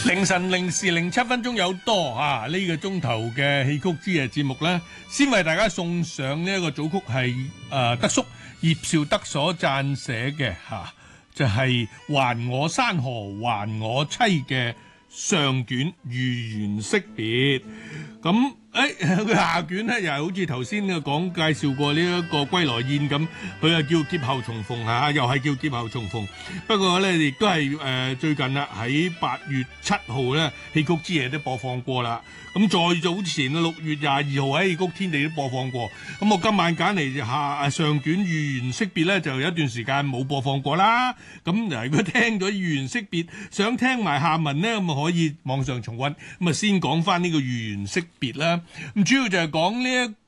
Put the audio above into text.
凌晨0時07分有多啊！呢、個鐘頭嘅戲曲之夜節目呢，先為大家送上呢一個組曲係德叔葉紹德所撰寫嘅就係、還我山河還我妻嘅上卷豫園惜別。咁佢下卷咧又係好似頭先講介紹過呢一個歸來宴咁，佢係叫劫後重逢又係叫劫後重逢。不過咧亦都係最近啦，喺8月7號咧戲曲之夜都播放過啦。咁再早前6月22號喺戲曲天地都播放過。咁我今晚揀嚟上卷豫園惜別咧，就有一段時間冇播放過啦。咁如果聽咗豫園惜別，想聽埋下文咧，咁啊可以網上重溫。咁啊先講翻呢個豫園惜別啦。咁主要就係講呢一